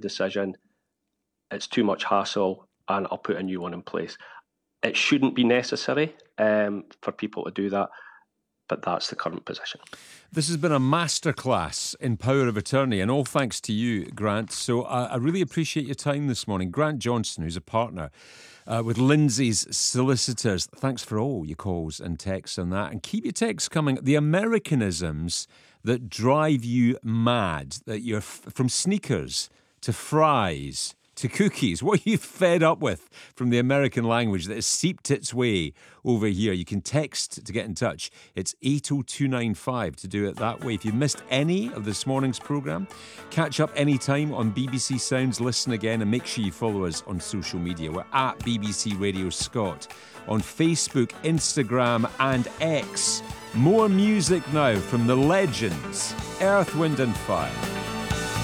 decision, it's too much hassle, and I'll put a new one in place. It shouldn't be necessary for people to do that, but that's the current position. This has been a masterclass in power of attorney, and all thanks to you, Grant. So I really appreciate your time this morning. Grant Johnson, who's a partner with Lindsay's Solicitors. Thanks for all your calls and texts on that. And keep your texts coming. The Americanisms that drive you mad, that you're from sneakers to fries to cookies, what are you fed up with from the American language that has seeped its way over here? You can text to get in touch. It's 80295 to do it that way. If you've missed any of this morning's programme, catch up anytime on BBC Sounds, listen again, and make sure you follow us on social media. We're at BBC Radio Scott on Facebook, Instagram and X. More music now from the legends, Earth, Wind and Fire.